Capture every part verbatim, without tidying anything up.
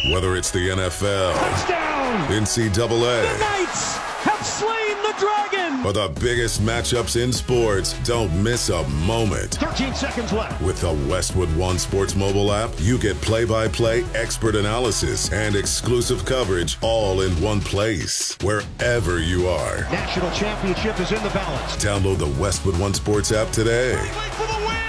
Whether it's the N F L, touchdown, N C double A, the Knights have slain the dragon, or the biggest matchups in sports, don't miss a moment. thirteen seconds left. With the Westwood One Sports mobile app, you get play-by-play expert analysis and exclusive coverage all in one place, wherever you are. National championship is in the balance. Download the Westwood One Sports app today. For the win!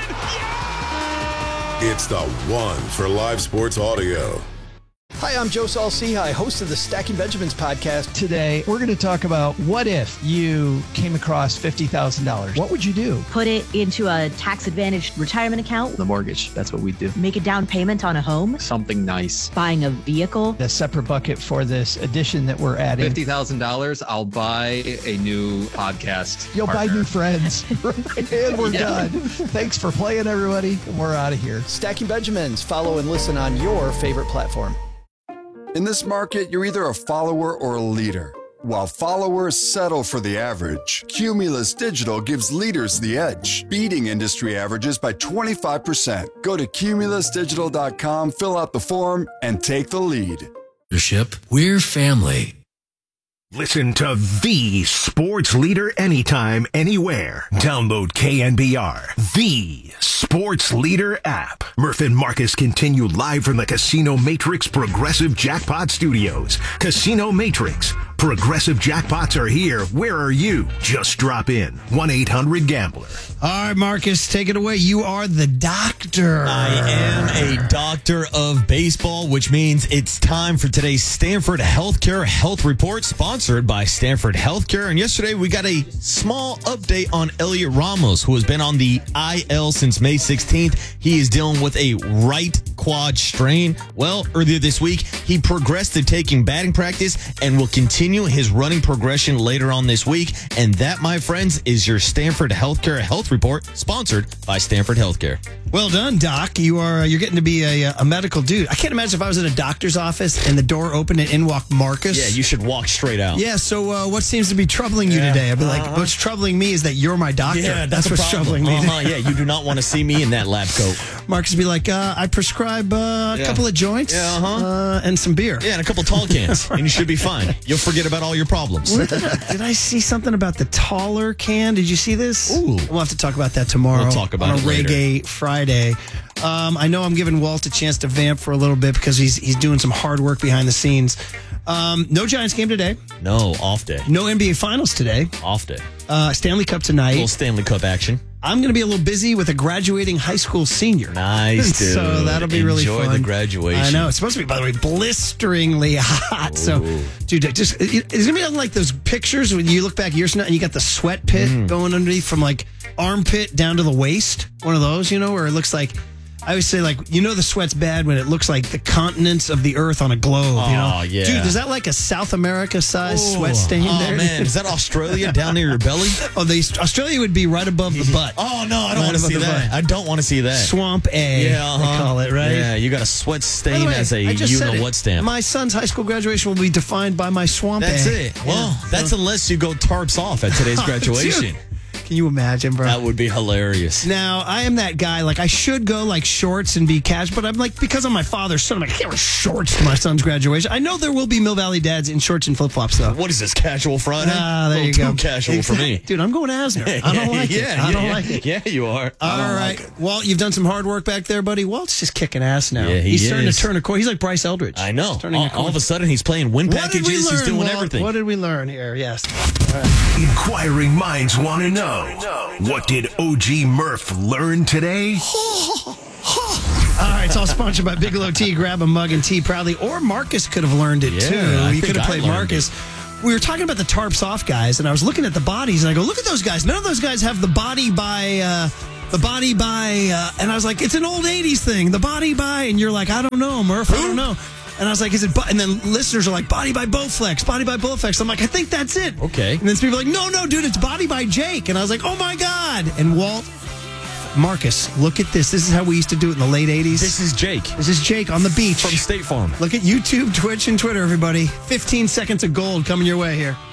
Yeah! It's the one for live sports audio. Hi, I'm Joe Saul-Sehy, host of the Stacking Benjamins podcast. Today, we're going to talk about what if you came across fifty thousand dollars? What would you do? Put it into a tax-advantaged retirement account. The mortgage, that's what we do. Make a down payment on a home. Something nice. Buying a vehicle. A separate bucket for this edition that we're adding. fifty thousand dollars, I'll buy a new podcast You'll partner. buy new friends. And we're Yeah. done. Thanks for playing, everybody. And we're out of here. Stacking Benjamins. Follow and listen on your favorite platform. In this market, you're either a follower or a leader. While followers settle for the average, Cumulus Digital gives leaders the edge, beating industry averages by twenty-five percent. Go to cumulus digital dot com, fill out the form, and take the lead. We're family. Listen to the sports leader anytime, anywhere. Download K N B R, the sports leader app. Murph and Marcus continue live from the Casino Matrix Progressive Jackpot Studios. Casino Matrix. Progressive jackpots are here. Where are you? Just drop in. one eight hundred gambler. All right, Marcus, take it away. You are the doctor. I am a doctor of baseball, which means it's time for today's Stanford Healthcare Health Report, sponsored by Stanford Healthcare. And yesterday, we got a small update on Elliot Ramos, who has been on the I L since May sixteenth. He is dealing with a right quad strain. Well, earlier this week, he progressed to taking batting practice and will continue his running progression later on this week. And that, my friends, is your Stanford Healthcare Health Report, sponsored by Stanford Healthcare. Well done, Doc. You are uh, you're getting to be a, a medical dude. I can't imagine if I was in a doctor's office and the door opened and in walked Marcus. Yeah, you should walk straight out. Yeah. So uh, what seems to be troubling you Yeah. today? I'd be like, Uh-huh. what's troubling me is that you're my doctor. Yeah, that's, that's, what's a problem. troubling me. Uh-huh, yeah, you do not want to see me in that lab coat. Marcus would be like, uh, I prescribe uh, a Yeah. couple of joints Yeah, uh-huh. uh, and some beer. Yeah, and a couple tall cans, and you should be fine. You'll forget about all your problems. What did, I, did I see something about the taller can? Did you see this? Ooh. We'll have to talk about that tomorrow. We'll talk about on a it later. Reggae Friday. Um, I know I'm giving Walt a chance to vamp for a little bit because he's he's doing some hard work behind the scenes. Um, no Giants game today. No, off day. No N B A Finals today. Off day. Uh, Stanley Cup A tonight. little Stanley Cup action. I'm going to be a little busy with a graduating high school senior. Nice, dude. So that'll be really fun. Enjoy the graduation. I know. It's supposed to be, by the way, blisteringly hot. So, dude, it just it, it's going to be like those pictures when you look back years from now and you got the sweat pit Mm. going underneath from like armpit down to the waist. One of those, you know, where it looks like, I always say, like, you know, the sweat's bad when it looks like the continents of the earth on a globe. Oh, you know? yeah. Dude, is that like a South America sized Oh, sweat stain oh, there? man. Is that Australia down near your belly? Oh, the Australia would be right above the butt. Oh, no, I don't Right want to above see the that. butt. I don't want to see that. Swamp A, Yeah, uh-huh. they call it, right? Yeah, you got a sweat By the stain way, as a I just you said know it. what stamp. My son's high school graduation will be defined by my swamp That's A. it. Well, Yeah. that's unless you go tarps off at today's graduation. Dude, can you imagine, bro? That would be hilarious. Now, I am that guy, like, I should go, like, shorts and be casual, but I'm like, because I'm my father's son, I'm like, I can't wear shorts to my son's graduation. I know there will be Mill Valley dads in shorts and flip-flops, though. What is this, casual Friday? Ah, there A you little go. too casual for me. Dude, I'm going Asner. I don't like yeah, it. I yeah, don't yeah. like it. Yeah, you are. All right. Walt, you've done some hard work back there, buddy. Walt's just kicking ass now. Yeah, he He's starting is. to turn a corner. He's like Bryce Eldridge. I know. He's turning All, a corner. all of a sudden, he's playing win What did we packages. learn, He's doing Walt? everything. What did we learn here? Yes. Inquiring minds want to know, what did O G Murph learn today? All right, it's all sponsored by Bigelow Tea. Grab a mug and tea proudly. Or Marcus could have learned it, Yeah, too. I You think could have I played learned Marcus. We were talking about the tarps off guys, and I was looking at the bodies, and I go, look at those guys. None of those guys have the body by... Uh, the body by... Uh, and I was like, it's an old eighties thing. The body by... And you're like, I don't know, Murph. I don't know. And I was like, is it... Bo-? And then listeners are like, body by Bowflex. Body by Bowflex. I'm like, I think that's it. Okay. And then people are like, no, no, dude, it's body by Jake. And I was like, oh, my God. And Walt... Marcus, look at this. This is how we used to do it in the late eighties. This is Jake. This is Jake on the beach. From State Farm. Look at YouTube, Twitch, and Twitter, everybody. fifteen seconds of gold coming your way here.